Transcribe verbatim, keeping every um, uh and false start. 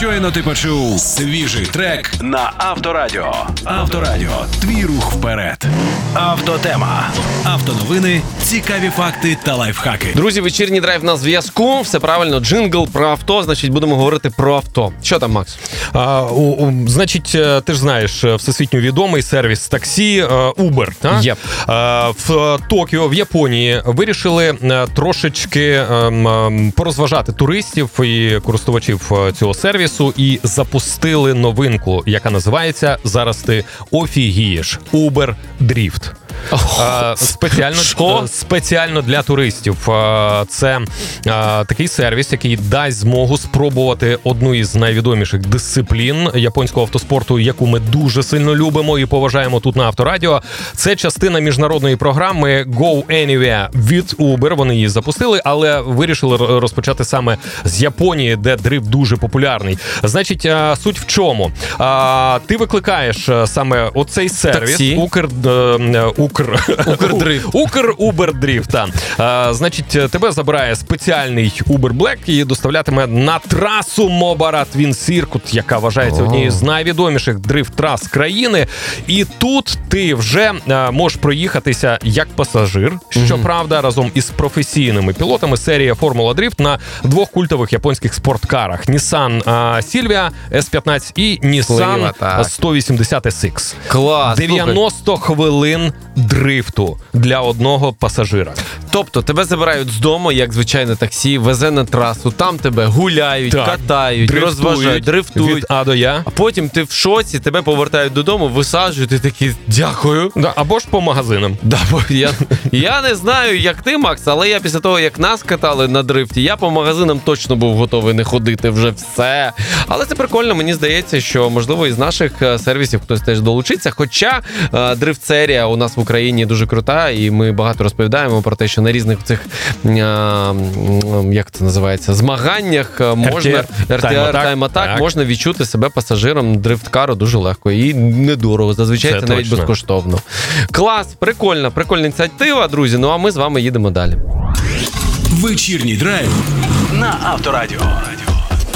Щойно ти почув свіжий трек на Авторадіо. Авторадіо. Твій рух вперед. Автотема. Автоновини, цікаві факти та лайфхаки. Друзі, вечірній драйв на зв'язку. Все правильно, джингл про авто, значить будемо говорити про авто. Що там, Макс? А, у, у, значить, ти ж знаєш, всесвітньо відомий сервіс таксі Uber. Та? Yep. А, в Токіо, в Японії вирішили трошечки ем, порозважати туристів і користувачів цього сервісу і запустили новинку, яка називається, зараз ти офігієш, Uber Drift. А, спеціально, спеціально для туристів. А, це а, такий сервіс, який дасть змогу спробувати одну із найвідоміших дисциплін японського автоспорту, яку ми дуже сильно любимо і поважаємо тут на Авторадіо. Це частина міжнародної програми Go Anywhere від Uber. Вони її запустили, але вирішили розпочати саме з Японії, де дрифт дуже популярний. Значить, а, суть в чому? А, ти викликаєш саме оцей сервіс Укр... Укр... Укрдрифт. Укр Uber Drift. А, значить, тебе забирає спеціальний Uber Black і доставлятиме на трасу Мобара Twin Circuit, яка вважається однією з найвідоміших дрифт-трас країни. І тут ти вже а, можеш проїхатися як пасажир, щоправда, mm-hmm. разом із професійними пілотами серії Формула Дрифт на двох культових японських спорткарах. Nissan а, Silvia ес п'ятнадцять і Nissan сто вісімдесят ес ікс. Клас! дев'яносто хвилин дрифту для одного пасажира. Тобто тебе забирають з дому, як звичайне таксі, везе на трасу, там тебе гуляють, так, катають, дрифтують, розважають, дрифтують. Від А до Я. А потім ти в шоці, тебе повертають додому, висаджують, і такі дякую. Да, або ж по магазинам. Да, бо я, я не знаю, як ти, Макс, але я після того, як нас катали на дрифті, я по магазинам точно був готовий не ходити вже все. Але це прикольно, мені здається, що, можливо, із наших сервісів хтось теж долучиться. Хоча е, дрифт-серія у нас в Україні дуже крута, і ми багато розповідаємо про те, що на різних цих, е, як це називається, змаганнях можна, ар ті ар, тайм-атак, можна відчути себе пасажиром дрифт-кару дуже легко і недорого. Зазвичай це, це навіть точно безкоштовно. Клас, прикольно, прикольна ініціатива, друзі. Ну а ми з вами їдемо далі. Вечірній драйв на Авторадіо.